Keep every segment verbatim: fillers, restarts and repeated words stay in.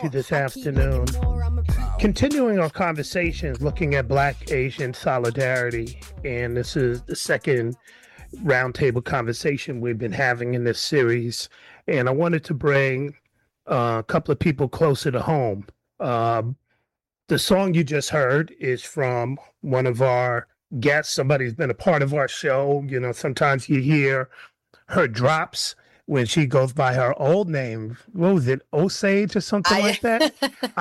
you this afternoon. Continuing our conversations, looking at Black Asian solidarity, and this is the second roundtable conversation we've been having in this series. And I wanted to bring uh, a couple of people closer to home. Um, the song you just heard is from one of our guests, somebody who's been a part of our show. You know, sometimes you hear her drops when she goes by her old name. What was it, Osage or something I, like that?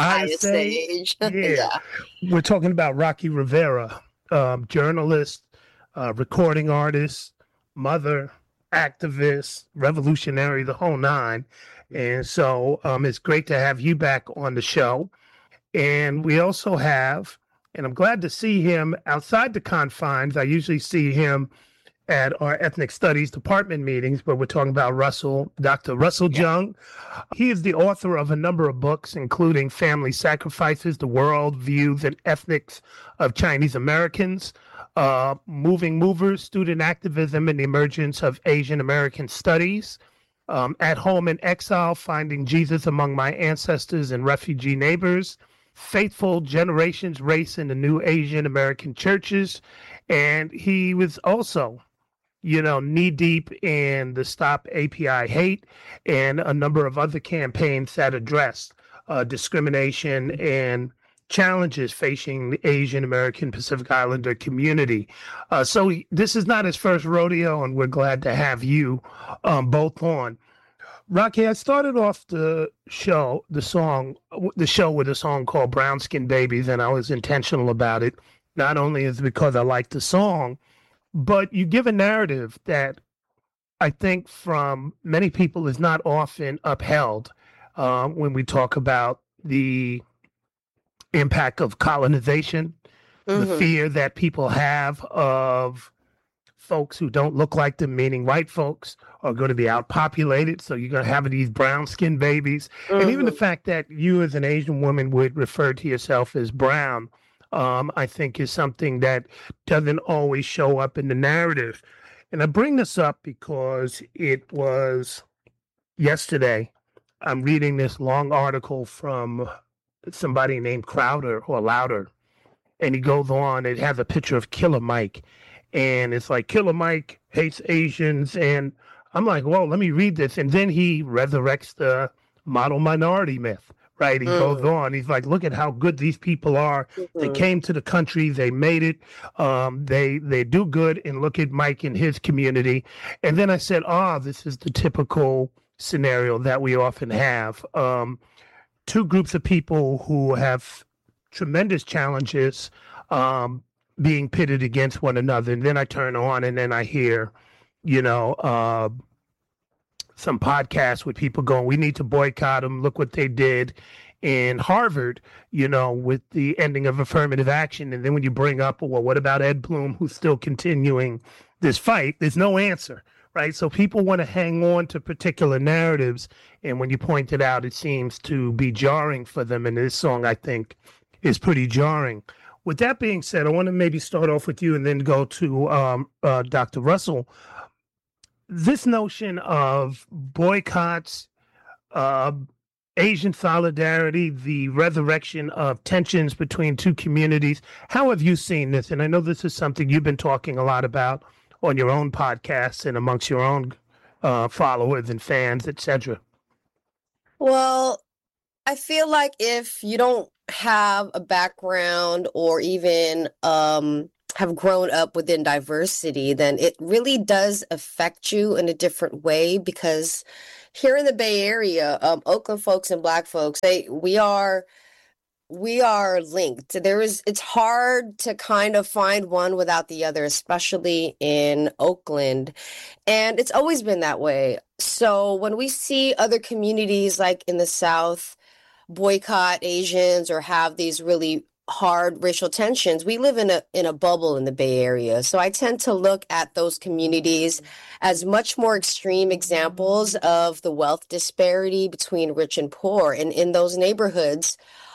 Osage. Yeah. yeah. We're talking about Rocky Rivera, um, journalist, uh, recording artist, mother, activist, revolutionary, the whole nine. And so um, it's great to have you back on the show. And we also have, and I'm glad to see him outside the confines. I usually see him at our ethnic studies department meetings, but we're talking about Russell, Doctor Russell yeah. Jung. He is the author of a number of books, including Family Sacrifices, The World Views and Ethnics of Chinese Americans, uh, Moving Movers, Student Activism and the Emergence of Asian American Studies, um, At Home in Exile, Finding Jesus Among My Ancestors and Refugee Neighbors, Faithful Generations, Race in the New Asian American Churches. And he was also, you know, knee deep in the Stop A P I Hate and a number of other campaigns that addressed uh, discrimination and challenges facing the Asian American Pacific Islander community. Uh, so he, this is not his first rodeo, and we're glad to have you um, both on. Rocky, I started off the show, the song, the show with a song called Brown Skin Babies, and I was intentional about it. Not only is it because I like the song, but you give a narrative that I think from many people is not often upheld uh, when we talk about the impact of colonization, mm-hmm. the fear that people have of folks who don't look like them, meaning white folks, are going to be outpopulated. So you're going to have these brown skinned babies. Mm-hmm. And even the fact that you as an Asian woman would refer to yourself as brown, um, I think is something that doesn't always show up in the narrative. And I bring this up because it was yesterday, I'm reading this long article from somebody named Crowder or Louder. And he goes on, it has a picture of Killer Mike. And it's like, Killer Mike hates Asians. And I'm like, well, let me read this. And then he resurrects the model minority myth, right? He mm. goes on. He's like, look at how good these people are. Mm-hmm. They came to the country. They made it. Um, they they do good. And look at Mike and his community. And then I said, ah, oh, this is the typical scenario that we often have. Um, two groups of people who have tremendous challenges um, being pitted against one another. And then I turn on and then I hear, you know, uh, some podcasts with people going, we need to boycott them. Look what they did in Harvard, you know, with the ending of affirmative action. And then when you bring up, well, what about Ed Bloom, who's still continuing this fight? There's no answer, right? So people want to hang on to particular narratives. And when you point it out, it seems to be jarring for them. And this song, I think, is pretty jarring. With that being said, I want to maybe start off with you and then go to um, uh, Doctor Russell. This notion of boycotts, uh, Asian solidarity, the resurrection of tensions between two communities. How have you seen this? And I know this is something you've been talking a lot about on your own podcasts and amongst your own uh, followers and fans, et cetera. Well, I feel like if you don't have a background or even um, have grown up within diversity, then it really does affect you in a different way, because here in the Bay Area, um, Oakland folks and Black folks, they we are we are linked. There is it's hard to kind of find one without the other, especially in Oakland, and it's always been that way. So when we see other communities like in the South boycott Asians or have these really hard racial tensions, we live in a in a bubble in the Bay Area. So I tend to look at those communities as much more extreme examples of the wealth disparity between rich and poor. And in those neighborhoods,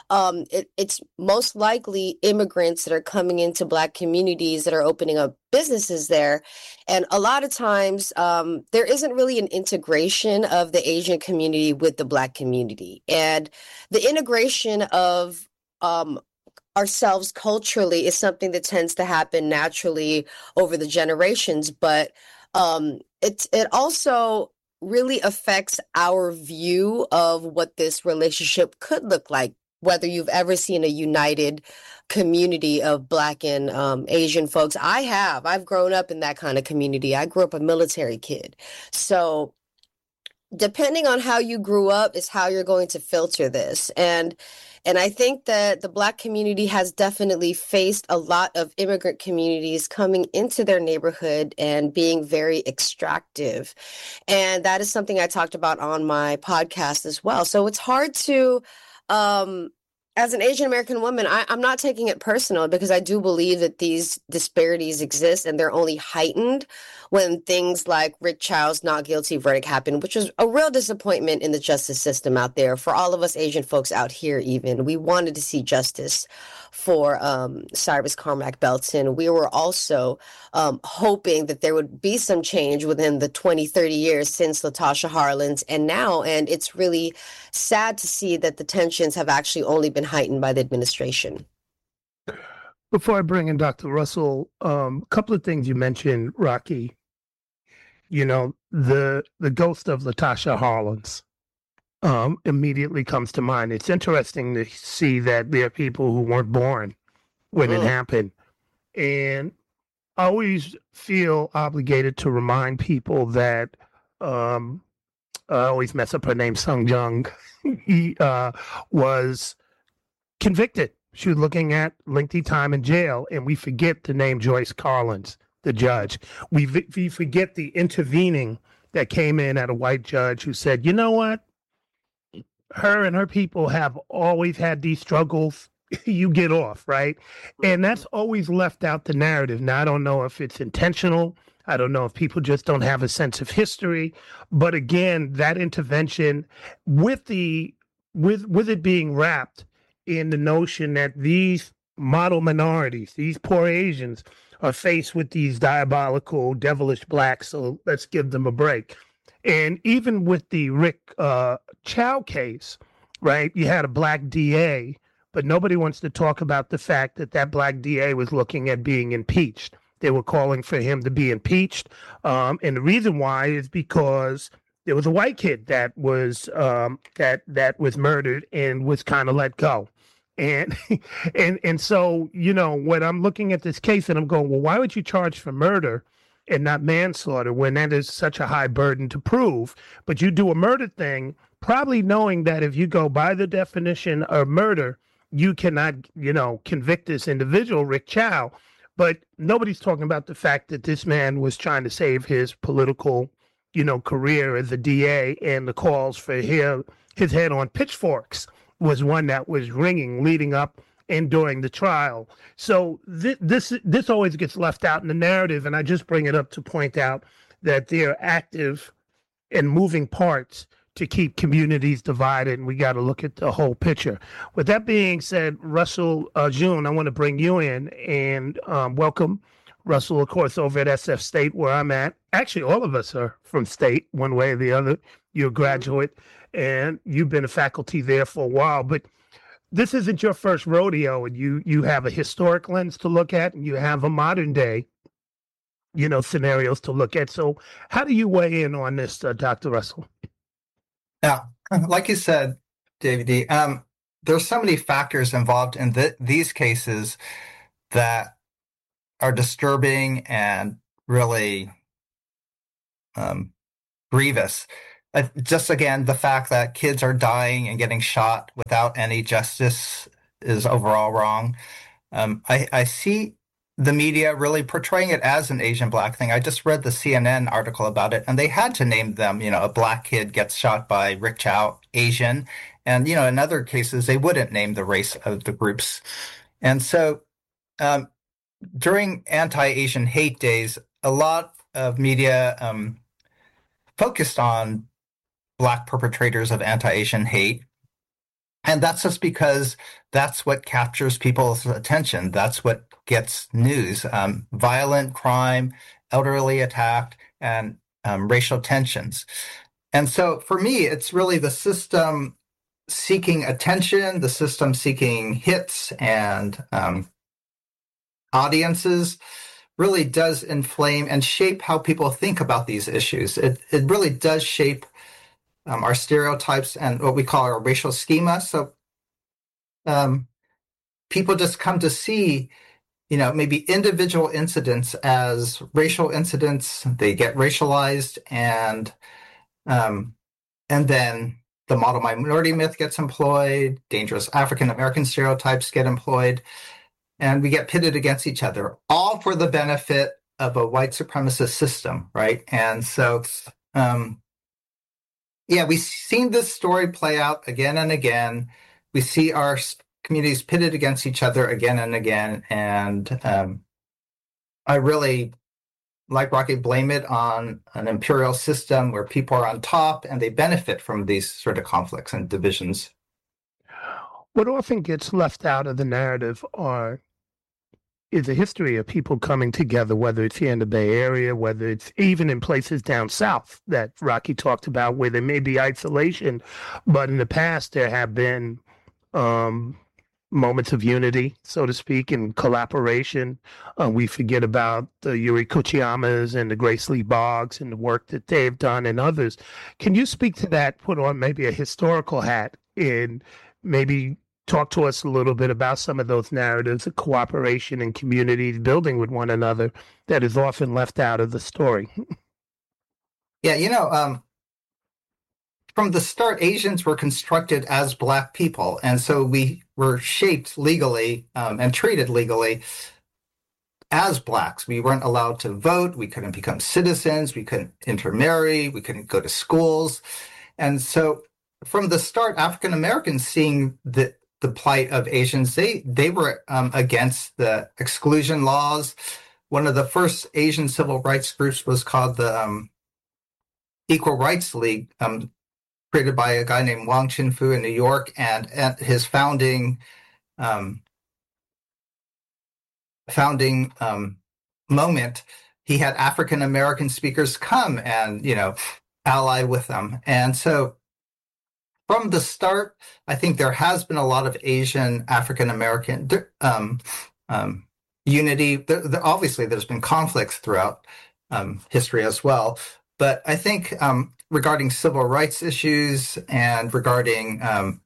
um, it, it's most likely immigrants that are coming into Black communities that are opening up businesses there. And a lot of times um, there isn't really an integration of the Asian community with the Black community. And the integration of um, ourselves culturally is something that tends to happen naturally over the generations, but um, it, it also really affects our view of what this relationship could look like, whether you've ever seen a united community of Black and um, Asian folks. I have. I've grown up in that kind of community. I grew up a military kid. So depending on how you grew up is how you're going to filter this. And and I think that the Black community has definitely faced a lot of immigrant communities coming into their neighborhood and being very extractive. And that is something I talked about on my podcast as well. So it's hard to, um, as an Asian American woman, I, I'm not taking it personal because I do believe that these disparities exist and they're only heightened when things like Rick Chow's not guilty verdict happened, which was a real disappointment in the justice system out there for all of us Asian folks out here. Even we wanted to see justice for um, Cyrus Carmack Belton. We were also um, hoping that there would be some change within the twenty, thirty years since LaTosha Harlins and now. And it's really sad to see that the tensions have actually only been heightened by the administration. Before I bring in Doctor Russell, a um, couple of things you mentioned, Rocky. You know, the the ghost of LaTosha Harlins um, immediately comes to mind. It's interesting to see that there are people who weren't born when mm. it happened. And I always feel obligated to remind people that um, I always mess up her name, Sung Jung. he uh, was convicted. She was looking at lengthy time in jail, and we forget to name Joyce Carlins, the judge. We, we forget the intervening that came in at a white judge who said, you know what? Her and her people have always had these struggles. You get off, right? And that's always left out the narrative. Now, I don't know if it's intentional. I don't know if people just don't have a sense of history. But again, that intervention with the with with it being wrapped in the notion that these model minorities, these poor Asians, are faced with these diabolical, devilish Blacks, so let's give them a break. And even with the Rick uh, Chow case, right, you had a Black D A, but nobody wants to talk about the fact that that Black D A was looking at being impeached. They were calling for him to be impeached. Um, and the reason why is because there was a white kid that was um, that that was murdered and was kind of let go. And and and so, you know, when I'm looking at this case and I'm going, well, why would you charge for murder and not manslaughter when that is such a high burden to prove? But you do a murder thing, probably knowing that if you go by the definition of murder, you cannot, you know, convict this individual, Rick Chow. But nobody's talking about the fact that this man was trying to save his political, you know, career as a D A, and the calls for him, his head on pitchforks was one that was ringing leading up and during the trial. So th- this this always gets left out in the narrative, and I just bring it up to point out that there are active and moving parts to keep communities divided, and we got to look at the whole picture. With that being said, Russell uh, June, I want to bring you in and um, welcome Russell, of course, over at S F State, where I'm at. Actually, all of us are from State, one way or the other. You're a graduate, and you've been a faculty there for a while, but this isn't your first rodeo, and you you have a historic lens to look at, and you have a modern day, you know, scenarios to look at. So how do you weigh in on this, uh, Doctor Russell? Yeah, like you said, David D., um, there's so many factors involved in th- these cases that are disturbing and really um, grievous. Uh, just again, the fact that kids are dying and getting shot without any justice is overall wrong. Um, I, I see the media really portraying it as an Asian Black thing. I just read the C N N article about it, and they had to name them, you know, a Black kid gets shot by Rick Chow, Asian. And, you know, in other cases, they wouldn't name the race of the groups. And so um, during anti-Asian hate days, a lot of media um, focused on Black perpetrators of anti-Asian hate. And that's just because that's what captures people's attention. That's what gets news. Um, violent crime, elderly attacked, and um, racial tensions. And so for me, it's really the system seeking attention, the system seeking hits and um, audiences really does inflame and shape how people think about these issues. It, it really does shape um, our stereotypes and what we call our racial schema. So um, people just come to see, you know, maybe individual incidents as racial incidents. They get racialized, and um, and then the model minority myth gets employed. Dangerous African American stereotypes get employed, and we get pitted against each other, all for the benefit of a white supremacist system, right? And so, um, yeah, we've seen this story play out again and again. We see our communities pitted against each other again and again. And um, I really, like Rocky, blame it on an imperial system where people are on top and they benefit from these sort of conflicts and divisions. What often gets left out of the narrative are is a history of people coming together, whether it's here in the Bay Area, whether it's even in places down south that Rocky talked about, where there may be isolation, but in the past there have been um, moments of unity, so to speak, and collaboration. Uh, we forget about the Yuri Kochiyamas and the Grace Lee Boggs and the work that they've done and others. Can you speak to that, put on maybe a historical hat, and maybe talk to us a little bit about some of those narratives of cooperation and communities building with one another that is often left out of the story? Yeah, you know, um, from the start, Asians were constructed as Black people. And so we were shaped legally um, and treated legally as Blacks. We weren't allowed to vote. We couldn't become citizens. We couldn't intermarry. We couldn't go to schools. And so from the start, African Americans seeing the the plight of Asians, they they were um, against the exclusion laws. One of the first Asian civil rights groups was called the um, Equal Rights League, um, created by a guy named Wang Chin-fu in New York. And at his founding um, founding um, moment, he had African American speakers come and, you know, ally with them. And so from the start, I think there has been a lot of Asian African American um, um, unity. There, there, obviously, there's been conflicts throughout um, history as well. But I think um, regarding civil rights issues and regarding um,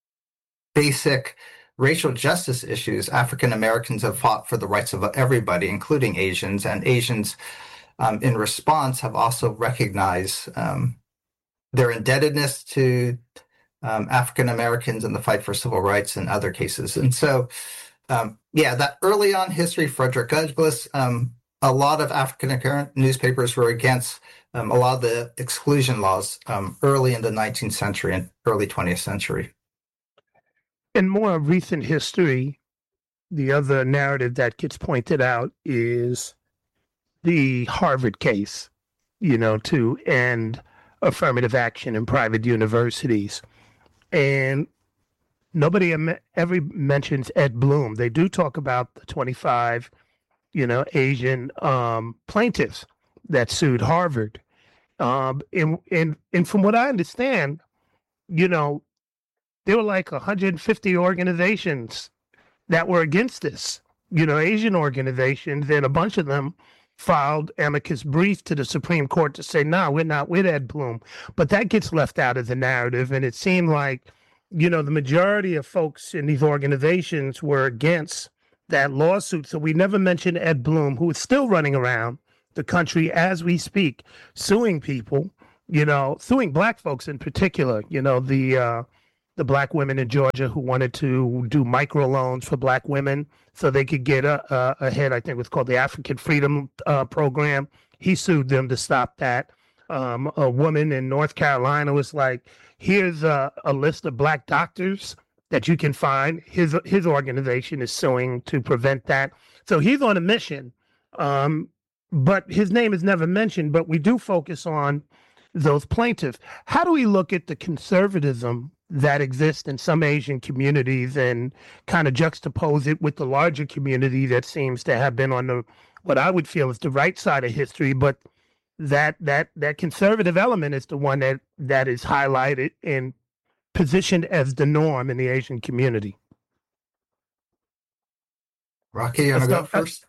basic racial justice issues, African Americans have fought for the rights of everybody, including Asians. And Asians, um, in response, have also recognized um, their indebtedness to Um, African Americans in the fight for civil rights and other cases. And so, um, yeah, that early on history, Frederick Douglass, um, a lot of African American newspapers were against um, a lot of the exclusion laws um, early in the nineteenth century and early twentieth century. In more recent history, the other narrative that gets pointed out is the Harvard case, you know, to end affirmative action in private universities. And nobody ever mentions Ed Blum. They do talk about the twenty-five, you know, Asian um, plaintiffs that sued Harvard. Um, and, and, and from what I understand, you know, there were like one hundred fifty organizations that were against this, you know, Asian organizations, and a bunch of them filed amicus brief to the Supreme Court to say, no, we're not with Ed Blum. But that gets left out of the narrative. And it seemed like, you know, the majority of folks in these organizations were against that lawsuit. So we never mentioned Ed Blum, who is still running around the country as we speak, suing people, you know, suing Black folks in particular, you know, the, uh, the Black women in Georgia who wanted to do microloans for Black women so they could get a, a, ahead. I think it was called the African Freedom uh, Program. He sued them to stop that. Um, a woman in North Carolina was like, here's a, a list of Black doctors that you can find. His his organization is suing to prevent that. So he's on a mission, um, but his name is never mentioned. But we do focus on those plaintiffs. How do we look at the conservatism that exist in some Asian communities and kind of juxtapose it with the larger community that seems to have been on the what I would feel is the right side of history, but that that that conservative element is the one that that is highlighted and positioned as the norm in the Asian community. Rocky, you want to go first?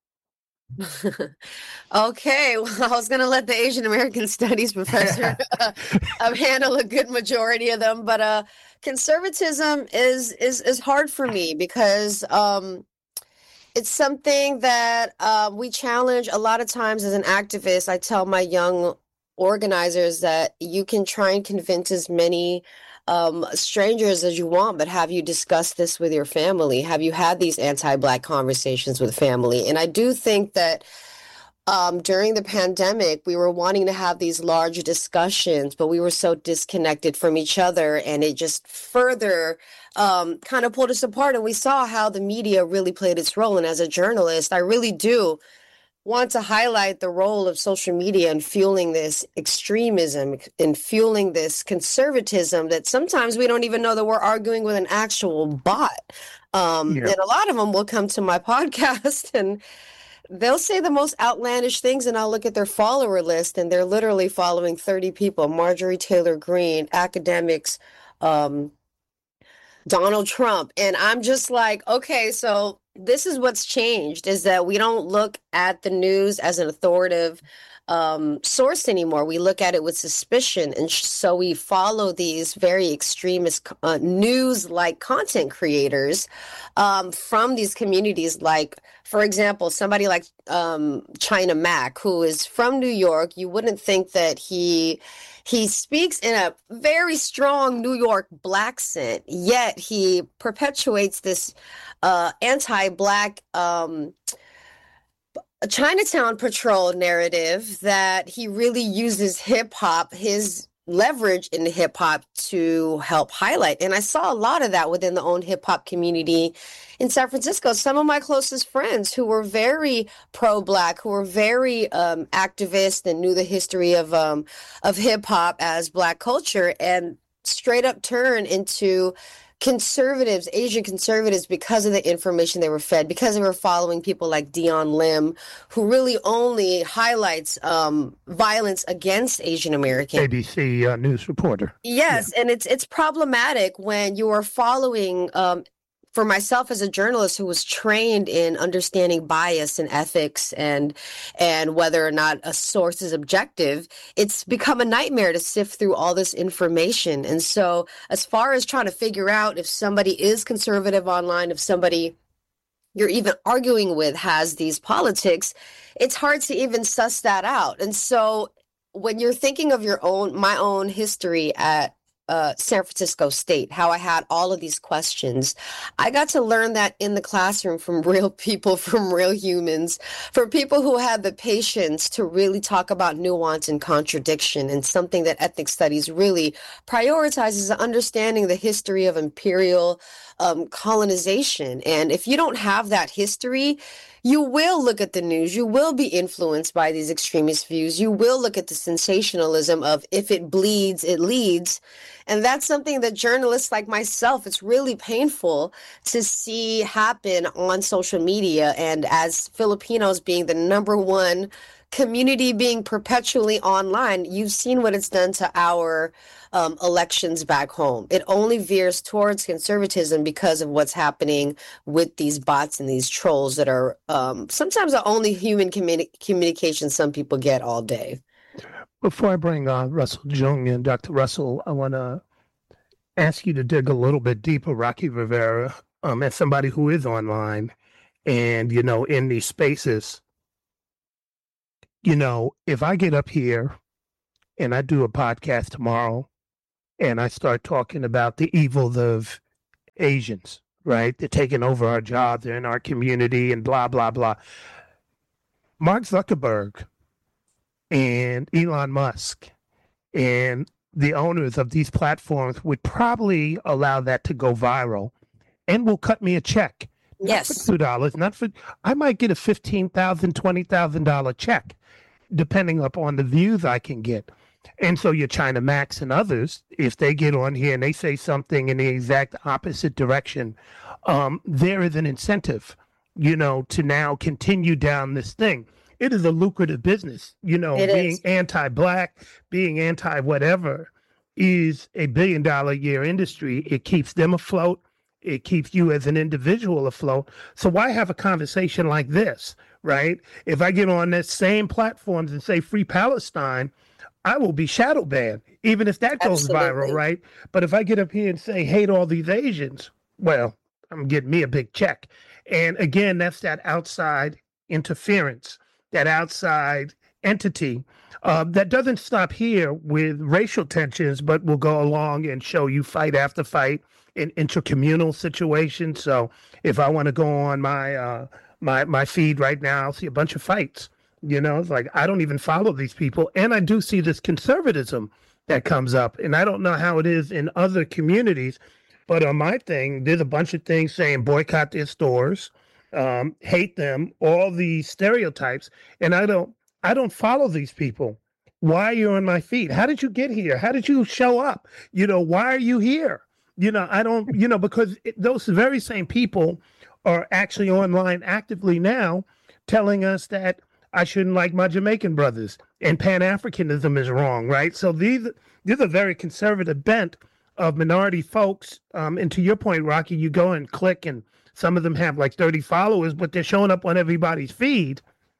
Okay, well, I was going to let the Asian American Studies professor uh, uh, handle a good majority of them, but uh, conservatism is is is hard for me because um, it's something that uh, we challenge a lot of times as an activist. I tell my young organizers that you can try and convince as many um, strangers as you want, but have you discussed this with your family? Have you had these anti-Black conversations with family? And I do think that um, during the pandemic, we were wanting to have these large discussions, but we were so disconnected from each other, and it just further um, kind of pulled us apart. And we saw how the media really played its role. And as a journalist, I really do want to highlight the role of social media in fueling this extremism, in fueling this conservatism that sometimes we don't even know that we're arguing with an actual bot. Um, yeah. And a lot of them will come to my podcast and they'll say the most outlandish things, and I'll look at their follower list and they're literally following thirty people, Marjorie Taylor Greene, academics, um, Donald Trump. And I'm just like, okay, so this is what's changed, is that we don't look at the news as an authoritative um, source anymore. We look at it with suspicion. And sh- so we follow these very extremist uh, news-like content creators um, from these communities. Like, for example, somebody like um, China Mac, who is from New York. You wouldn't think that he... He speaks in a very strong New York Black accent, yet he perpetuates this uh, anti-Black um, Chinatown Patrol narrative that he really uses hip-hop, his leverage in hip-hop, to help highlight. And I saw a lot of that within the own hip-hop community in San Francisco. Some of my closest friends who were very pro-Black, who were very um, activist and knew the history of um, of hip-hop as Black culture, and straight up turn into conservatives, Asian conservatives, because of the information they were fed, because they were following people like Dion Lim, who really only highlights um, violence against Asian Americans. A B C uh, News reporter. Yes, yeah. And it's it's problematic when you are following. Um, For myself as a journalist who was trained in understanding bias and ethics and and whether or not a source is objective, it's become a nightmare to sift through all this information. And so as far as trying to figure out if somebody is conservative online, if somebody you're even arguing with has these politics, it's hard to even suss that out. And so when you're thinking of your own, my own history at Uh, San Francisco State, how I had all of these questions. I got to learn that in the classroom from real people, from real humans, from people who had the patience to really talk about nuance and contradiction, and something that ethnic studies really prioritizes, understanding the history of imperial um, colonization. And if you don't have that history, you will look at the news, you will be influenced by these extremist views, you will look at the sensationalism of if it bleeds, it leads. And that's something that journalists like myself, it's really painful to see happen on social media. And as Filipinos being the number one community being perpetually online, you've seen what it's done to our um, elections back home. It only veers towards conservatism because of what's happening with these bots and these trolls that are um, sometimes the only human communi- communication some people get all day. Before I bring on Russell Jung in, Doctor Russell, I want to ask you to dig a little bit deeper, Rocky Rivera, um, as somebody who is online and, you know, in these spaces. You know, if I get up here and I do a podcast tomorrow and I start talking about the evils of Asians, right? They're taking over our jobs, they're in our community and blah, blah, blah. Mark Zuckerberg and Elon Musk and the owners of these platforms would probably allow that to go viral and will cut me a check. Yes. Not for two dollars, not for, I might get a fifteen thousand dollars, twenty thousand dollars check, depending upon the views I can get. And so your China Max and others, if they get on here and they say something in the exact opposite direction, um, there is an incentive, you know, to now continue down this thing. It is a lucrative business, you know, It being is. anti-black, being anti-whatever is a billion dollar a year industry. It keeps them afloat. It keeps you as an individual afloat. So why have a conversation like this, right? If I get on that same platforms and say free Palestine, I will be shadow banned, even if that goes viral, Absolutely. right? But if I get up here and say hate all these Asians, well, I'm getting me a big check. And again, that's that outside interference, that outside entity uh, that doesn't stop here with racial tensions, but will go along and show you fight after fight in intercommunal situations. So if I want to go on my uh, my my feed right now, I'll see a bunch of fights. You know, it's like I don't even follow these people, and I do see this conservatism that comes up, and I don't know how it is in other communities, but on my thing, there's a bunch of things saying boycott their stores, um, hate them, all these stereotypes, and I don't I don't follow these people. Why are you on my feed? How did you get here? How did you show up? You know, why are you here? You know, I don't, you know, because it, those very same people are actually online actively now telling us that I shouldn't like my Jamaican brothers and Pan-Africanism is wrong, right? So these, these are very conservative bent of minority folks. Um, and to your point, Rocky, you go and click and some of them have like thirty followers, but they're showing up on everybody's feed.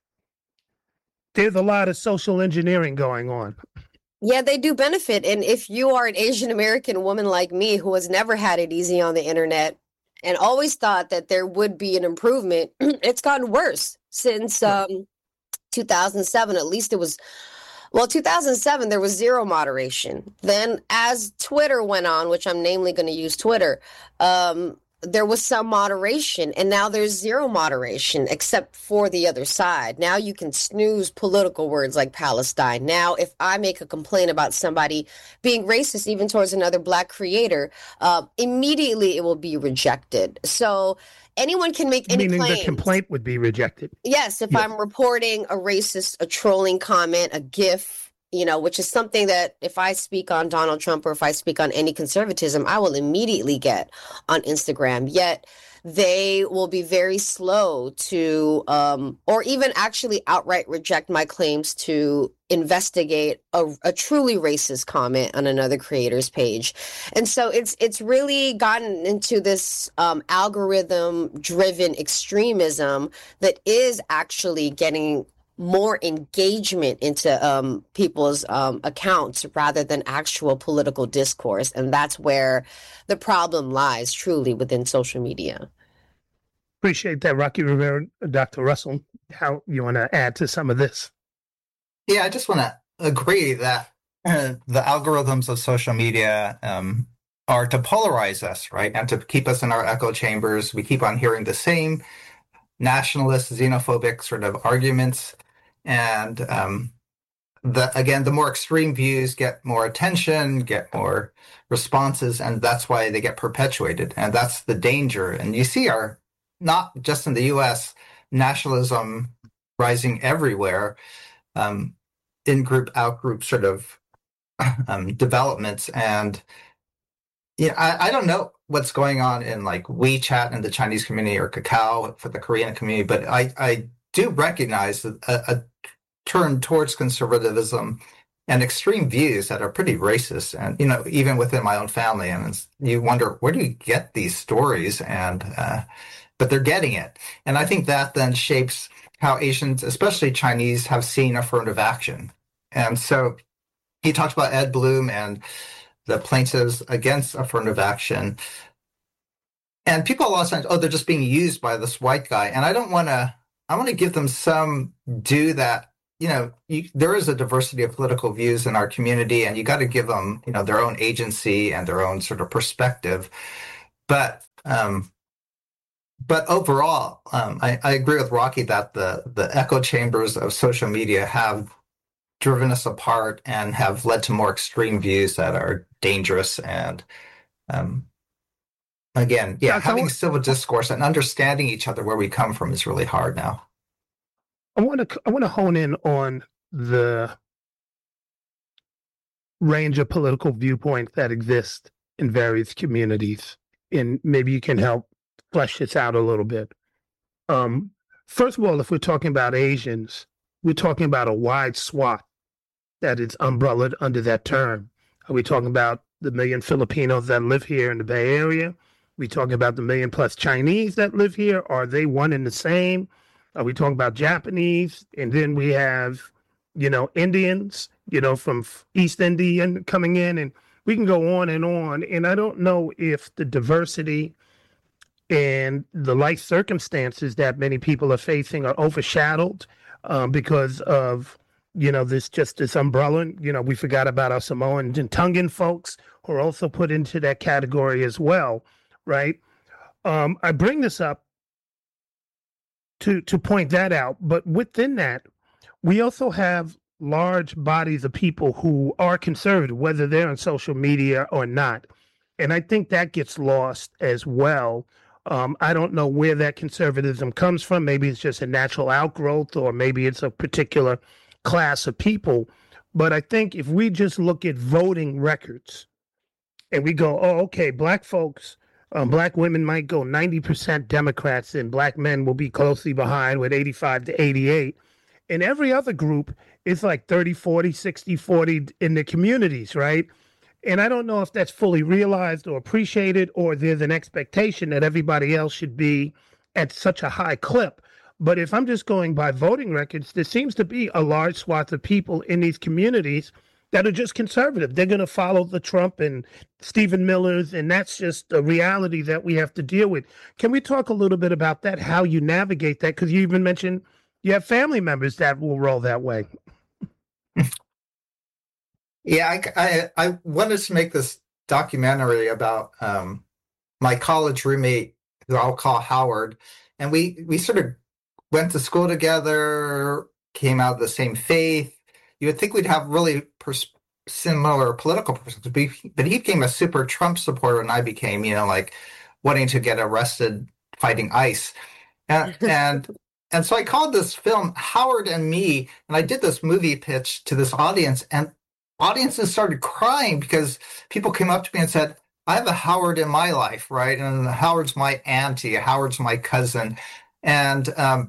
There's a lot of social engineering going on. Yeah, they do benefit. And if you are an Asian American woman like me who has never had it easy on the internet and always thought that there would be an improvement, it's gotten worse since um, two thousand seven. At least it was, well, two thousand seven, there was zero moderation. Then as Twitter went on, which I'm namely going to use Twitter, um, there was some moderation, and now there's zero moderation except for the other side. Now you can snooze political words like Palestine. Now, if I make a complaint about somebody being racist, even towards another Black creator, uh, immediately it will be rejected. So anyone can make any Meaning claims. the complaint would be rejected. Yes, if Yes. I'm reporting a racist, a trolling comment, a GIF, you know, which is something that if I speak on Donald Trump or if I speak on any conservatism, I will immediately get on Instagram. Yet they will be very slow to, um, or even actually outright reject my claims to investigate a, a truly racist comment on another creator's page. And so it's it's really gotten into this um, algorithm-driven extremism that is actually getting more engagement into um, people's um, accounts rather than actual political discourse. And that's where the problem lies truly within social media. Appreciate that, Rocky Rivera. Doctor Russell, how you want to add to some of this? Yeah, I just want to agree that uh, the algorithms of social media um, are to polarize us, right? And to keep us in our echo chambers. We keep on hearing the same nationalist, xenophobic sort of arguments. And um, the, again, the more extreme views get more attention, get more responses, and that's why they get perpetuated. And that's the danger. And you see our, not just in the U S, nationalism rising everywhere, um, in-group, out-group sort of um, developments. And yeah, I, I don't know what's going on in like WeChat in the Chinese community or Kakao for the Korean community, but I, I do recognize a, a turn towards conservatism and extreme views that are pretty racist, and you know, even within my own family. And it's, you wonder, where do you get these stories? And uh, but they're getting it, and I think that then shapes how Asians, especially Chinese, have seen affirmative action. And so he talked about Ed Bloom and the plaintiffs against affirmative action. And people a lot of times, oh, they're just being used by this white guy. And I don't want to, I want to give them some due that, you know, you, there is a diversity of political views in our community, and you got to give them, you know, their own agency and their own sort of perspective. But, um, but overall, um, I, I agree with Rocky that the, the echo chambers of social media have driven us apart and have led to more extreme views that are dangerous. And um, again, yeah, Yeah, so- having civil discourse and understanding each other where we come from is really hard now. I want to I want to hone in on the range of political viewpoints that exist in various communities. And maybe you can help flesh this out a little bit. Um, first of all, if we're talking about Asians, we're talking about a wide swath that is umbrellaed under that term. Are we talking about the million Filipinos that live here in the Bay Area? Are we talking about the million plus Chinese that live here? Are they one and the same? Are we talking about Japanese? And then we have, you know, Indians, you know, from East Indian coming in, and we can go on and on. And I don't know if the diversity and the life circumstances that many people are facing are overshadowed um, because of, you know, this just this umbrella. You know, we forgot about our Samoan and Tongan folks who are also put into that category as well, right? Um, I bring this up to to point that out, but within that, we also have large bodies of people who are conservative, whether they're on social media or not. And I think that gets lost as well. Um, I don't know where that conservatism comes from. Maybe it's just a natural outgrowth, or maybe it's a particular class of people. But I think if we just look at voting records and we go, oh, okay, black folks, um, black women might go ninety percent Democrats, and black men will be closely behind with eighty-five to eighty-eight. And every other group is like thirty, forty, sixty, forty in the communities, right? And I don't know if that's fully realized or appreciated, or there's an expectation that everybody else should be at such a high clip. But if I'm just going by voting records, there seems to be a large swath of people in these communities that are just conservative. They're going to follow the Trump and Stephen Millers, and that's just a reality that we have to deal with. Can we talk a little bit about that, how you navigate that? Because you even mentioned you have family members that will roll that way. Yeah, I, I, I wanted to make this documentary about um, my college roommate, who I'll call Howard, and we, we sort of went to school together, came out of the same faith. You would think we'd have really pers- similar political perspectives, but he became a super Trump supporter, and I became, you know, like wanting to get arrested fighting ICE. And, and and so I called this film Howard and Me, and I did this movie pitch to this audience, and audiences started crying because people came up to me and said, I have a Howard in my life, right? And Howard's my auntie, Howard's my cousin. And um,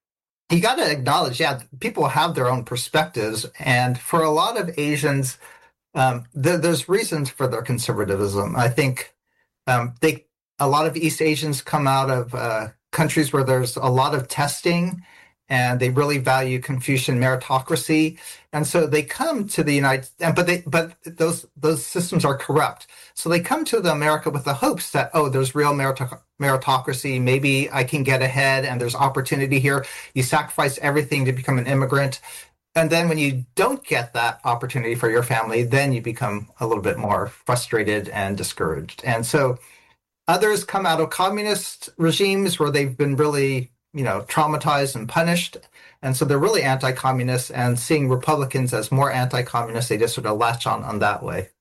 you got to acknowledge, yeah, people have their own perspectives. And for a lot of Asians, um, th- there's reasons for their conservatism. I think um, they, a lot of East Asians come out of uh, countries where there's a lot of testing, and they really value Confucian meritocracy, and so they come to the United. But they, but those those systems are corrupt. So they come to the America with the hopes that, oh, there's real merit- meritocracy. Maybe I can get ahead, and there's opportunity here. You sacrifice everything to become an immigrant, and then when you don't get that opportunity for your family, then you become a little bit more frustrated and discouraged. And so others come out of communist regimes where they've been really, you know, traumatized and punished. And so they're really anti-communist, and seeing Republicans as more anti-communist, they just sort of latch on on that way.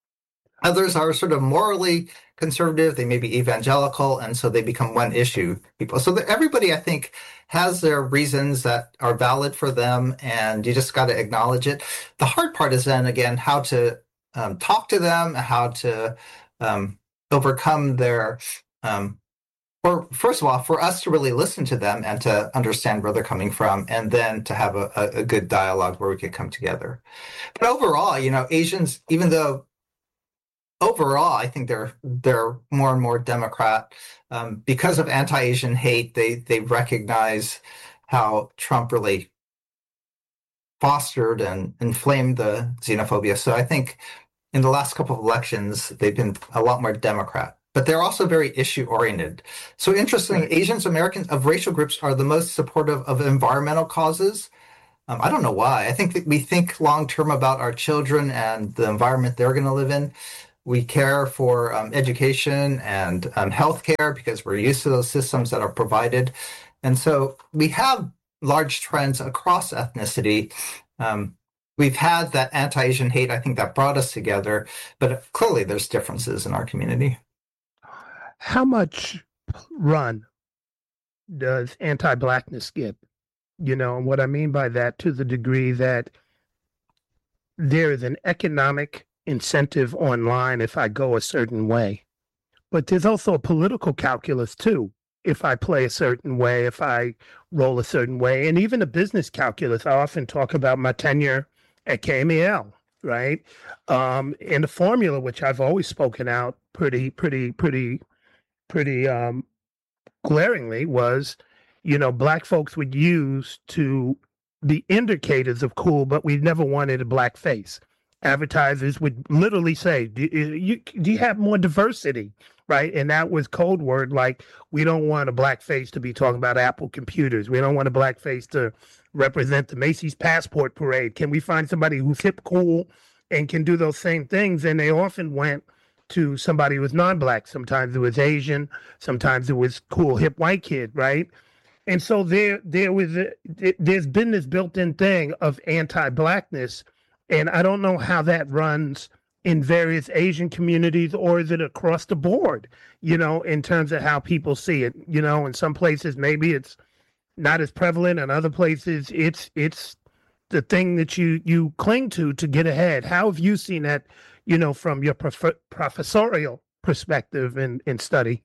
Others are sort of morally conservative. They may be evangelical, and so they become one issue people. So that everybody, I think, has their reasons that are valid for them, and you just got to acknowledge it. The hard part is then, again, how to um, talk to them, how to um, overcome their um Or first of all, for us to really listen to them and to understand where they're coming from, and then to have a, a good dialogue where we could come together. But overall, you know, Asians, even though overall, I think they're they're more and more Democrat um, because of anti-Asian hate. They they recognize how Trump really fostered and inflamed the xenophobia. So I think in the last couple of elections, they've been a lot more Democrat. But they're also very issue-oriented. So interestingly, Asians Americans of racial groups are the most supportive of environmental causes. Um, I don't know why. I think that we think long-term about our children and the environment they're going to live in. We care for um, education and um, healthcare because we're used to those systems that are provided. And so we have large trends across ethnicity. Um, we've had that anti-Asian hate, I think, that brought us together. But clearly there's differences in our community. How much run does anti-Blackness get? You know, and what I mean by that, to the degree that there is an economic incentive online if I go a certain way. But there's also a political calculus too. If I play a certain way, if I roll a certain way, and even a business calculus. I often talk about my tenure at K M E L, right? Um, and the formula, which I've always spoken out pretty, pretty, pretty, pretty um, glaringly, was, you know, Black folks would use to be indicators of cool, but we never wanted a Black face. Advertisers would literally say, do you, do you have more diversity? Right. And that was code word. Like, we don't want a Black face to be talking about Apple computers. We don't want a Black face to represent the Macy's Passport Parade. Can we find somebody who's hip, cool, and can do those same things? And they often went to somebody who was non-Black. Sometimes it was Asian. Sometimes it was cool, hip white kid. Right. And so there, there was, a, there's been this built-in thing of anti-Blackness. And I don't know how that runs in various Asian communities, or is it across the board, you know, in terms of how people see it. You know, in some places, maybe it's not as prevalent. In other places, it's it's the thing that you, you cling to to get ahead. How have you seen that, you know, from your prof- professorial perspective in, in studies?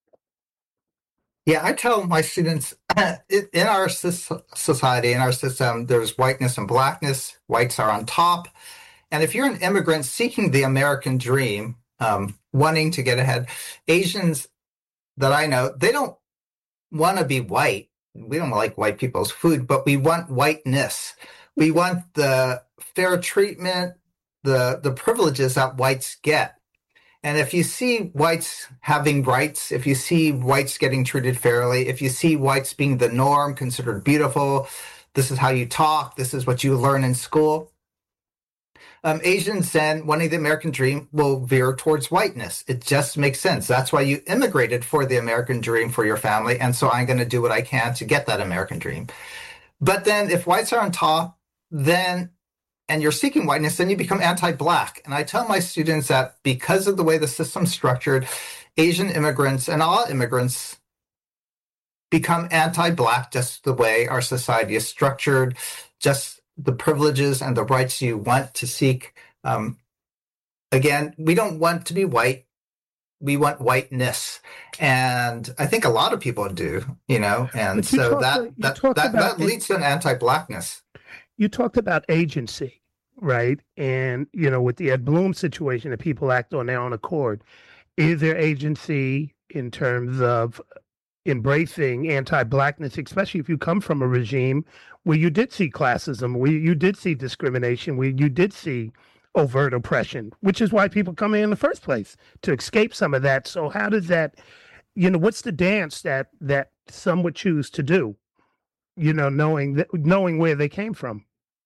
Yeah, I tell my students, in our society, in our system, there's whiteness and Blackness. Whites are on top. And if you're an immigrant seeking the American dream, um, wanting to get ahead, Asians that I know, they don't want to be white. We don't like white people's food, but we want whiteness. We want the fair treatment, the, the privileges that whites get. And if you see whites having rights, if you see whites getting treated fairly, if you see whites being the norm, considered beautiful, this is how you talk, this is what you learn in school, um, Asians then, wanting the American dream, will veer towards whiteness. It just makes sense. That's why you immigrated for the American dream for your family. And so I'm going to do what I can to get that American dream. But then if whites are on top, then and you're seeking whiteness, then you become anti-Black. And I tell my students that because of the way the system's structured, Asian immigrants and all immigrants become anti-Black just the way our society is structured, just the privileges and the rights you want to seek. Um, again, we don't want to be white. We want whiteness. And I think a lot of people do, you know, and so talk, that, that, that, that leads to an anti-Blackness. You talked about agency, right? And, you know, with the Ed Bloom situation, that people act on their own accord. Is there agency in terms of embracing anti-Blackness, especially if you come from a regime where you did see classism, where you did see discrimination, where you did see overt oppression, which is why people come here in the first place, to escape some of that. So how does that, you know, what's the dance that that some would choose to do, you know, knowing that, knowing where they came from?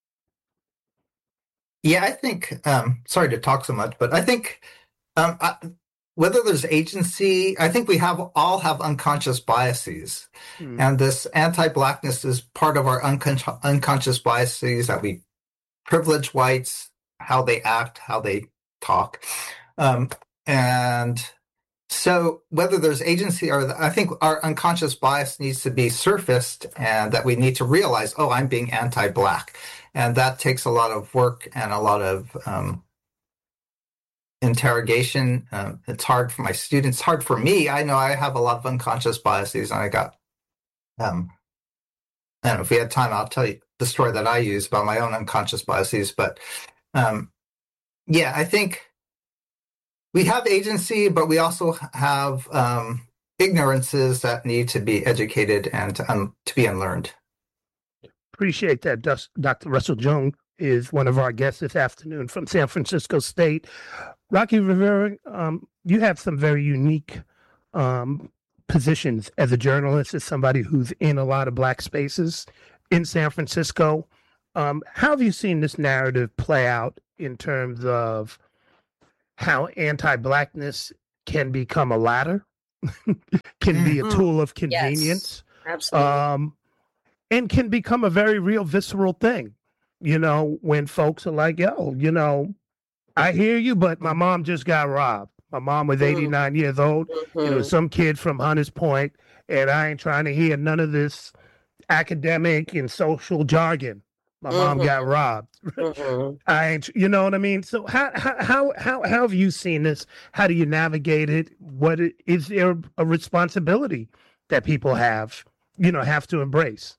Yeah, I think, um, sorry to talk so much, but I think um, I, whether there's agency, I think we have all have unconscious biases. Hmm. And this anti-Blackness is part of our uncon- unconscious biases, that we privilege whites, how they act, how they talk. Um, and so whether there's agency or I think our unconscious bias needs to be surfaced, and that we need to realize, oh, I'm being anti-Black. And that takes a lot of work and a lot of um, interrogation. Uh, it's hard for my students. It's hard for me. I know I have a lot of unconscious biases, and I got, um, I don't know, if we had time, I'll tell you the story that I use about my own unconscious biases. But um, yeah, I think we have agency, but we also have um, ignorances that need to be educated and to, um, to be unlearned. Appreciate that. Doctor Russell Jung is one of our guests this afternoon from San Francisco State. Rocky Rivera, um, you have some very unique um, positions as a journalist, as somebody who's in a lot of Black spaces in San Francisco. Um, how have you seen this narrative play out in terms of how anti-Blackness can become a ladder, can be a tool of convenience? Yes, absolutely. Um, and can become a very real visceral thing, you know, when folks are like, yo, you know, I hear you, but my mom just got robbed. My mom was eighty-nine mm-hmm. years old, mm-hmm. you know, some kid from Hunters Point, and I ain't trying to hear none of this academic and social jargon. My mom got Mm-hmm. robbed. Mm-hmm. I ain't, you know what I mean? So how, how, how, how, how have you seen this? How do you navigate it? What i- is there a responsibility that people have, you know, have to embrace?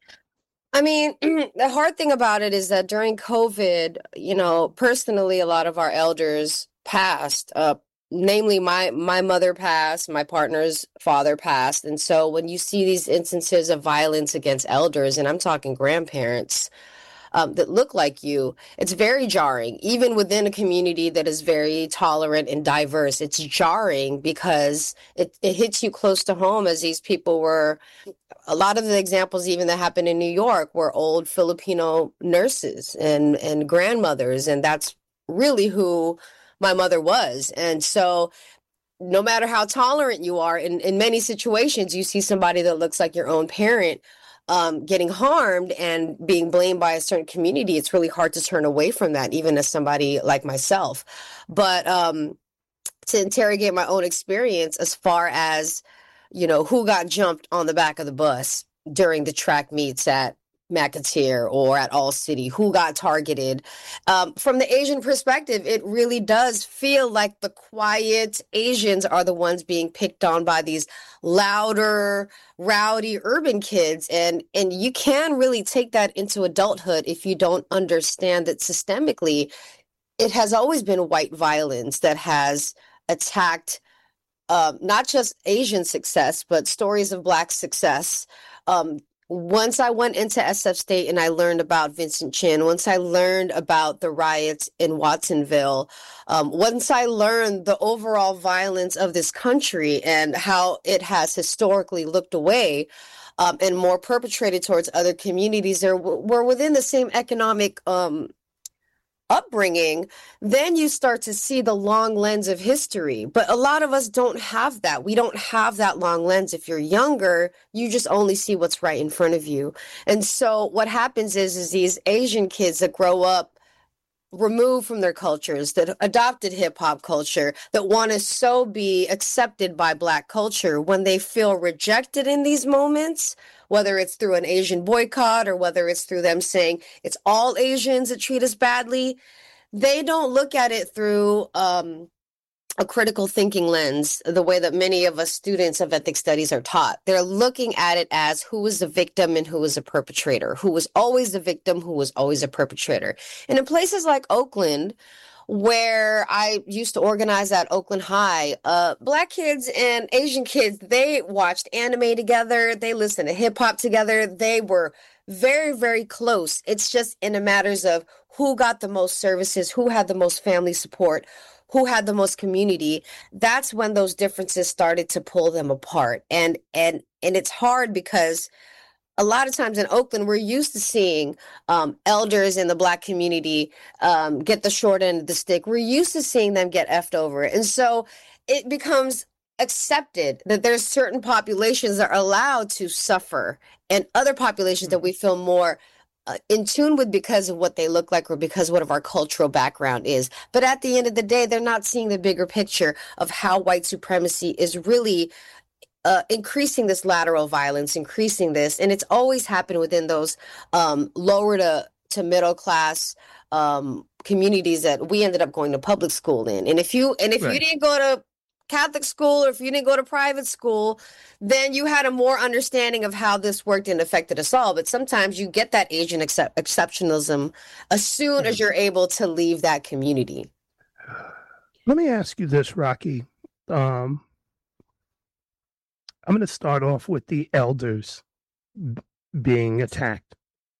I mean, the hard thing about it is that during COVID, you know, personally, a lot of our elders passed. Uh, namely, my my mother passed, my partner's father passed, and so when you see these instances of violence against elders, and I'm talking grandparents, um, that look like you, it's very jarring. Even within a community that is very tolerant and diverse, it's jarring because it, it hits you close to home, as these people were. A lot of the examples even that happened in New York were old Filipino nurses and and grandmothers, and that's really who my mother was. And so no matter how tolerant you are, in, in many situations, you see somebody that looks like your own parent um, getting harmed and being blamed by a certain community. It's really hard to turn away from that, even as somebody like myself. But um, to interrogate my own experience as far as, you know, who got jumped on the back of the bus during the track meets at McAteer or at All City, who got targeted. Um, from the Asian perspective, it really does feel like the quiet Asians are the ones being picked on by these louder, rowdy urban kids. And, and you can really take that into adulthood if you don't understand that systemically, it has always been white violence that has attacked um, not just Asian success, but stories of Black success. Um, once I went into S F State and I learned about Vincent Chin, once I learned about the riots in Watsonville, um, once I learned the overall violence of this country and how it has historically looked away um, and more perpetrated towards other communities that were within the same economic um, upbringing, then you start to see the long lens of history. But a lot of us don't have that. We don't have that long lens. If you're younger, you just only see what's right in front of you. And so what happens is, is these Asian kids that grow up removed from their cultures, that adopted hip hop culture, that want to so be accepted by Black culture, when they feel rejected in these moments, whether it's through an Asian boycott or whether it's through them saying it's all Asians that treat us badly, they don't look at it through um, a critical thinking lens, the way that many of us students of ethnic studies are taught. They're looking at it as who was the victim and who was a perpetrator, who was always the victim, who was always a perpetrator. And in places like Oakland, where I used to organize at Oakland High, uh, Black kids and Asian kids, they watched anime together, they listened to hip hop together, they were very, very close. It's just in the matters of who got the most services, who had the most family support, who had the most community. That's when those differences started to pull them apart. And and and it's hard because a lot of times in Oakland, we're used to seeing um, elders in the Black community um, get the short end of the stick. We're used to seeing them get effed over. And so it becomes accepted that there's certain populations that are allowed to suffer and other populations that we feel more uh, in tune with because of what they look like or because of what our cultural background is. But at the end of the day, they're not seeing the bigger picture of how white supremacy is really Uh, increasing this lateral violence, increasing this, and it's always happened within those um, lower to, to middle class um, communities that we ended up going to public school in. And if you and if Right. you didn't go to Catholic school or if you didn't go to private school, then you had a more understanding of how this worked and affected us all. But sometimes you get that Asian excep- exceptionalism as soon as you're able to leave that community. Let me ask you this, Rocky. Um, I'm going to start off with the elders b- being attacked.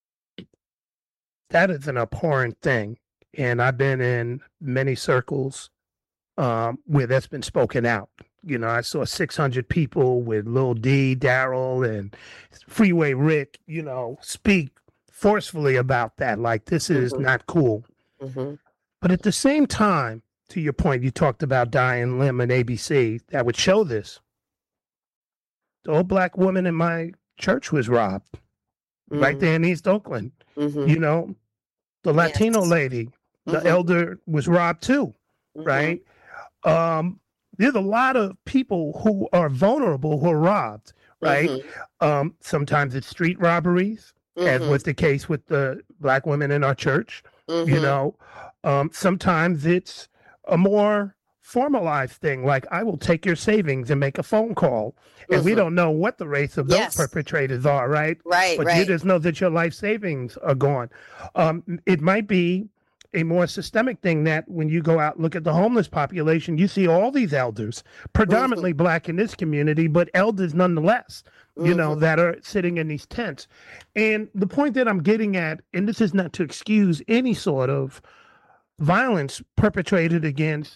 That is an abhorrent thing. And I've been in many circles um, where that's been spoken out. You know, I saw six hundred people with Lil D, Daryl, and Freeway Rick, you know, speak forcefully about that. Like, this is Mhm. not cool. Mm-hmm. But at the same time, to your point, you talked about Diane Lim and A B C that would show this. The old Black woman in my church was robbed right Mm-hmm. there in East Oakland. Mm-hmm. You know, the Latino Yes. lady, the Mhm. elder was robbed too, Mhm. right? Um, there's a lot of people who are vulnerable who are robbed, right? Mhm. Um, sometimes it's street robberies. as Mm-hmm. was the case with the black women in our church. Mm-hmm. You know, um, sometimes it's a more formalized thing, like I will take your savings and make a phone call. And we Mm-hmm. don't know what the race of those Yes. perpetrators are, right? Right, But you right. just know that your life savings are gone. Um, it might be a more systemic thing that when you go out and look at the homeless population, you see all these elders, predominantly black in this community, but elders nonetheless, you know, Mm-hmm. that are sitting in these tents. And the point that I'm getting at, and this is not to excuse any sort of violence perpetrated against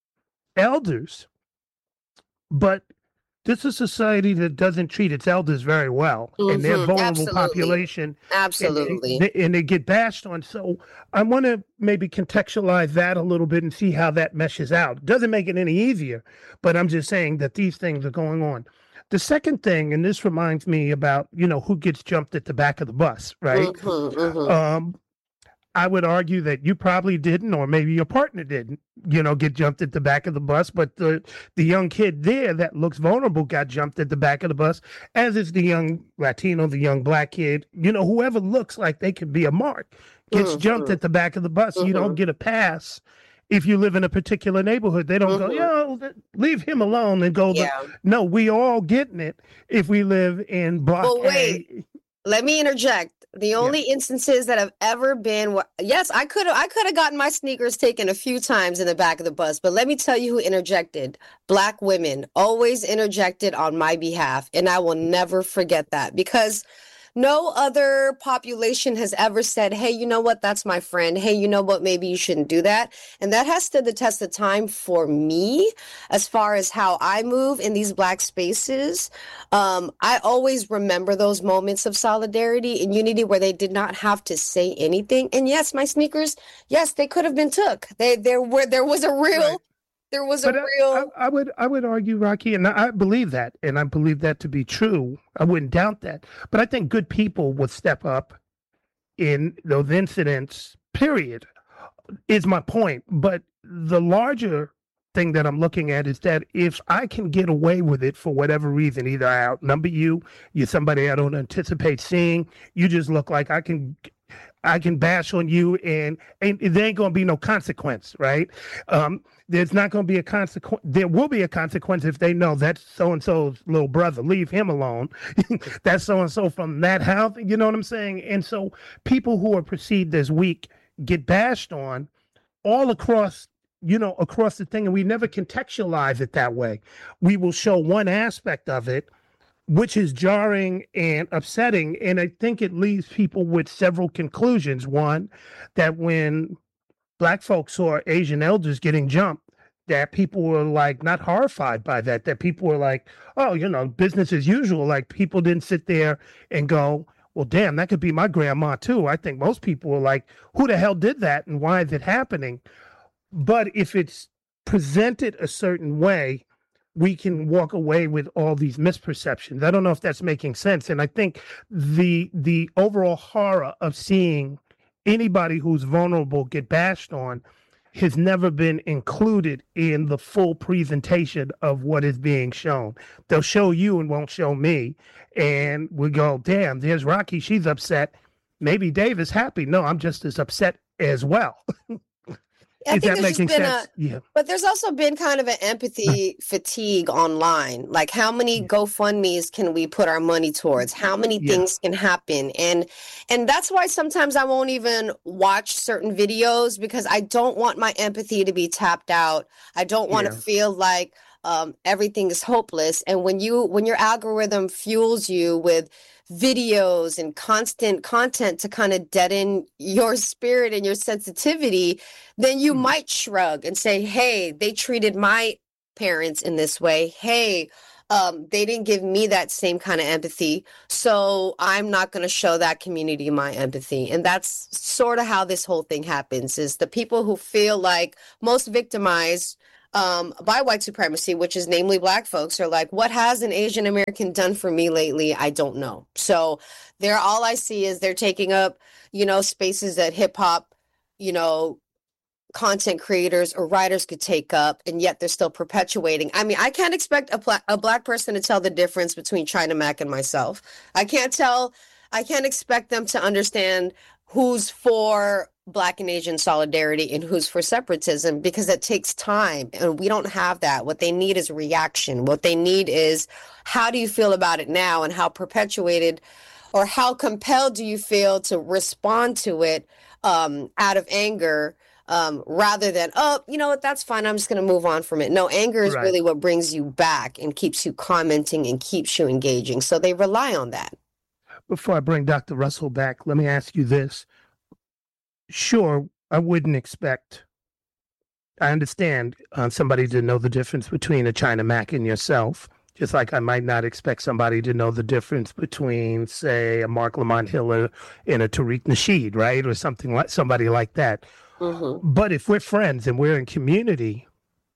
elders, but this is a society that doesn't treat its elders very well, and they're Mm-hmm. vulnerable Absolutely. population, and, Absolutely. they, and they get bashed on. So I want to maybe contextualize that a little bit and see how that meshes out. Doesn't make it any easier, but I'm just saying that these things are going on. The second thing, and this reminds me about, you know, who gets jumped at the back of the bus, right? Mm-hmm. Mm-hmm. Um, I would argue that you probably didn't, or maybe your partner didn't, you know, get jumped at the back of the bus. But the the young kid there that looks vulnerable got jumped at the back of the bus, as is the young Latino, the young black kid. You know, whoever looks like they could be a mark gets Mm-hmm. jumped at the back of the bus. You don't Mm-hmm. get a pass if you live in a particular neighborhood. They don't go, Mm-hmm. yo, th- leave him alone and go. The, Yeah. no, we all getting it if we live in block Well, A. wait. Let me interject. The only instances that have ever been, wh- yes, I could have, I could have gotten my sneakers taken a few times in the back of the bus, but let me tell you who interjected. Black women always interjected on my behalf, and I will never forget that, because no other population has ever said, hey, you know what? That's my friend. Hey, you know what? Maybe you shouldn't do that. And that has stood the test of time for me as far as how I move in these Black spaces. Um, I always remember those moments of solidarity and unity where they did not have to say anything. And yes, my sneakers, yes, they could have been took. They, there were, there was a real, Right. there was But a I, real. I, I would I would argue, Rocky, and I believe that, and I believe that to be true. I wouldn't doubt that. But I think good people would step up in those incidents, period, is my point. But the larger thing that I'm looking at is that if I can get away with it for whatever reason, either I outnumber you, you're somebody I don't anticipate seeing, you just look like I can I can bash on you, and, and there ain't going to be no consequence, right? Um, there's not going to be a consequence. There will be a consequence if they know that's so-and-so's little brother. Leave him alone. That's so-and-so from that house. You know what I'm saying? And so people who are perceived as weak get bashed on all across, you know, across the thing. And we never contextualize it that way. We will show one aspect of it, which is jarring and upsetting. And I think it leaves people with several conclusions. One, that when Black folks saw Asian elders getting jumped, that people were like not horrified by that, that people were like, oh, you know, business as usual. Like people didn't sit there and go, well, damn, that could be my grandma too. I think most people were like, who the hell did that and why is it happening? But if it's presented a certain way, we can walk away with all these misperceptions. I don't know if that's making sense. And I think the the overall horror of seeing anybody who's vulnerable get bashed on has never been included in the full presentation of what is being shown. They'll show you and won't show me. And we go, damn, there's Rocky. She's upset. Maybe Dave is happy. No, I'm just as upset as well. I Is think that there's just making been sense? a, Yeah. but there's also been kind of an empathy fatigue online. Like, how many GoFundMe's can we put our money towards? How many Yeah. things can happen? And and that's why sometimes I won't even watch certain videos, because I don't want my empathy to be tapped out. I don't want to Yeah. feel like um, everything is hopeless. And when you when your algorithm fuels you with videos and constant content to kind of deaden your spirit and your sensitivity, then you Mm. might shrug and say, hey, they treated my parents in this way. Hey, um, they didn't give me that same kind of empathy. So I'm not going to show that community my empathy. And that's sort of how this whole thing happens, is the people who feel like most victimized Um, by white supremacy, which is namely Black folks, are like, what has an Asian American done for me lately? I don't know. So they're, all I see is they're taking up, you know, spaces that hip hop, you know, content creators or writers could take up, and yet they're still perpetuating. I mean, I can't expect a, pla- a Black person to tell the difference between China Mac and myself. I can't tell I can't expect them to understand who's for Black and Asian solidarity and who's for separatism, because it takes time and we don't have that. What they need is reaction. What they need is, how do you feel about it now, and how perpetuated or how compelled do you feel to respond to it um, out of anger, um, rather than, oh, you know what, that's fine, I'm just going to move on from it. No, anger is Right. really what brings you back and keeps you commenting and keeps you engaging. So they rely on that. Before I bring Doctor Russell back, let me ask you this. Sure, I wouldn't expect, I understand uh, somebody to know the difference between a China Mac and yourself, just like I might not expect somebody to know the difference between, say, a Mark Lamont Hill and a Tariq Nasheed, right? Or something like somebody like that. Mm-hmm. But if we're friends and we're in community,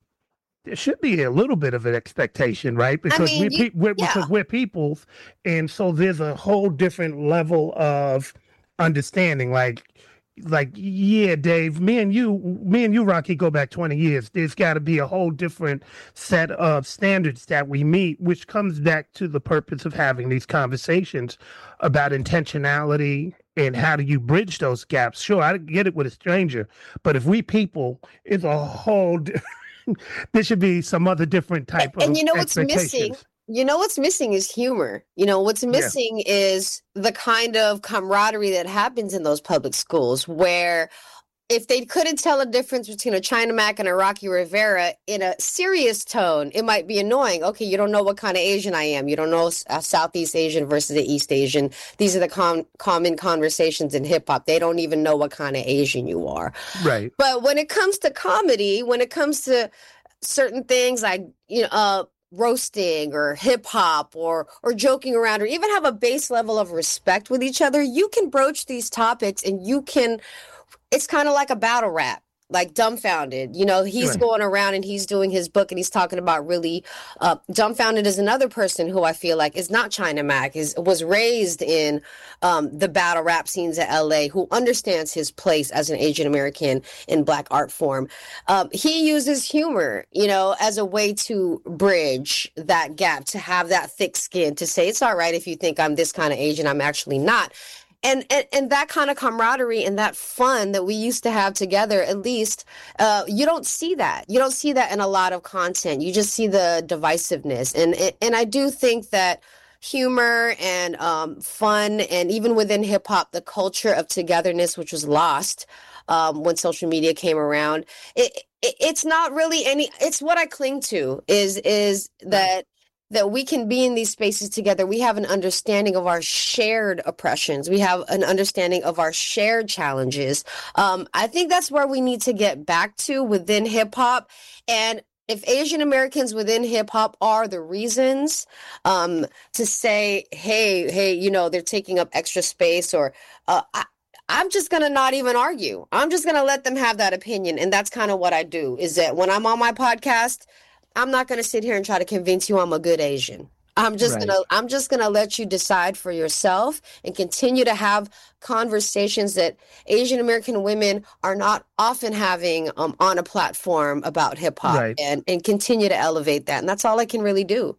there should be a little bit of an expectation, right? Because mean, we're, you- pe- we're yeah. because we're people, and so there's a whole different level of understanding. Like, like yeah, Dave, me and you, me and you, Rocky, go back twenty years. There's got to be a whole different set of standards that we meet, which comes back to the purpose of having these conversations about intentionality and how do you bridge those gaps. Sure, I get it with a stranger, but if we people, it's a whole. Di- there should be some other different type of And you know what's missing? expectations. You know what's missing is humor. You know what's missing is the kind of camaraderie that happens in those public schools, where if they couldn't tell a difference between a China Mac and a Rocky Rivera in a serious tone, it might be annoying. Okay, you don't know what kind of Asian I am. You don't know uh, Southeast Asian versus the East Asian. These are the com- common conversations in hip hop. They don't even know what kind of Asian you are. Right. But when it comes to comedy, when it comes to certain things like, you know, uh, roasting or hip hop or or joking around, or even have a base level of respect with each other, you can broach these topics and you can, it's kind of like a battle rap, like Dumbfounded. You know, he's Right. going around and he's doing his book and he's talking about really, uh, Dumbfounded is another person who I feel like is not China Mac, is was raised in um, the battle rap scenes at L A, who understands his place as an Asian American in Black art form. Um, he uses humor, you know, as a way to bridge that gap, to have that thick skin, to say, it's all right if you think I'm this kind of Asian, I'm actually not. And, and and that kind of camaraderie and that fun that we used to have together, at least, uh, you don't see that. You don't see that in a lot of content. You just see the divisiveness. And and I do think that humor and um, fun, and even within hip hop, the culture of togetherness, which was lost um, when social media came around, it, it it's not really any. It's what I cling to is is that. that we can be in these spaces together. We have an understanding of our shared oppressions. We have an understanding of our shared challenges. Um, I think that's where we need to get back to within hip hop. And if Asian Americans within hip hop are the reasons um, to say, hey, hey, you know, they're taking up extra space, or uh, I, I'm just going to not even argue. I'm just going to let them have that opinion. And that's kind of what I do, is that when I'm on my podcast, I'm not going to sit here and try to convince you I'm a good Asian. I'm just Right. going to I'm just going to let you decide for yourself and continue to have conversations that Asian American women are not often having um, on a platform about hip hop, Right. and, and continue to elevate that. And that's all I can really do.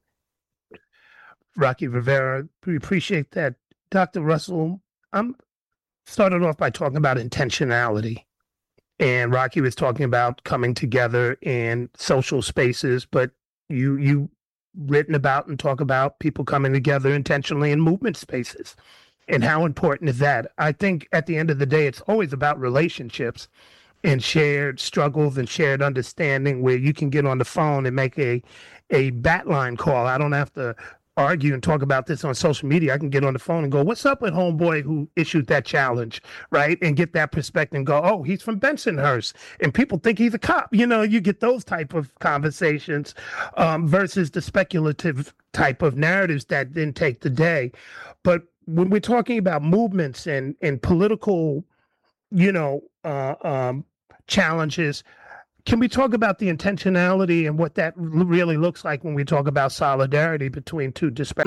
Rocky Rivera, we appreciate that. Doctor Russell, I'm started off by talking about intentionality. And Rocky was talking about coming together in social spaces, but you you written about and talk about people coming together intentionally in movement spaces. And how important is that? I think at the end of the day, it's always about relationships and shared struggles and shared understanding, where you can get on the phone and make a a bat line call. I don't have to argue and talk about this on social media. I can get on the phone and go, what's up with homeboy who issued that challenge, right? And get that perspective and go, oh, he's from Bensonhurst, and people think he's a cop. You know, you get those type of conversations um, versus the speculative type of narratives that then take the day. But when we're talking about movements and, and political, you know, uh, um, challenges, can we talk about the intentionality and what that really looks like when we talk about solidarity between two disparate